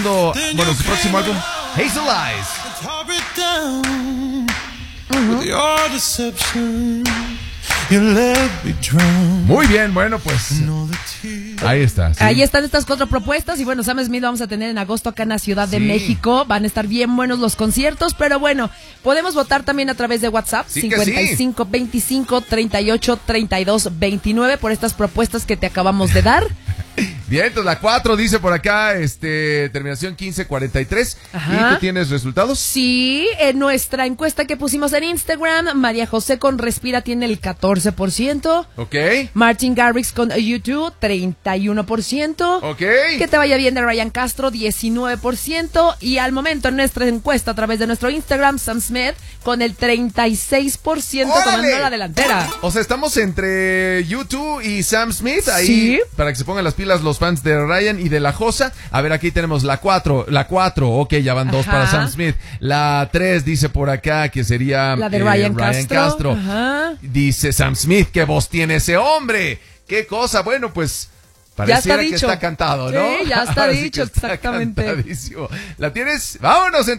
Bueno, su próximo álbum, Hazel Eyes. Muy bien, bueno, pues ahí está. ¿Sí? Ahí están estas 4 propuestas. Y bueno, Sam Smith vamos a tener en agosto acá en la Ciudad de México. Van a estar bien buenos los conciertos. Pero bueno, podemos votar también a través de WhatsApp, 55 25 38 32 29, por estas propuestas que te acabamos de dar. Bien, entonces la 4 dice por acá, terminación 1543. Ajá. ¿Y tú tienes resultados? Sí, en nuestra encuesta que pusimos en Instagram, María José con Respira tiene el 14%. Ok. Martin Garrix con YouTube, 31%. Ok. Que te vaya bien de Ryan Castro, 19%. Y al momento en nuestra encuesta a través de nuestro Instagram, Sam Smith con el 36% tomando la delantera. O sea, estamos entre YouTube y Sam Smith ahí. Sí. Para que se pongan las pilas los fans de Ryan y de la Josa. A ver, aquí tenemos la 4, ok, ya van 2 para Sam Smith. La 3 dice por acá que sería la de Ryan Castro. Ajá. Dice Sam Smith, ¿qué voz tiene ese hombre? ¿Qué cosa? Bueno, pues pareciera que está cantado, ¿no? Sí, ya está dicho, exactamente. ¿La tienes? Vámonos entonces.